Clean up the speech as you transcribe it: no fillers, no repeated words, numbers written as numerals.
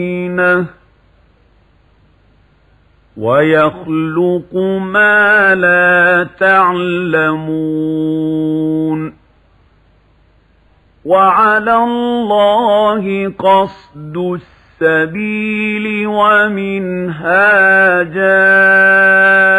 ويخلق ما لا تعلمون وعلى الله قصد السبيل ومنها جائر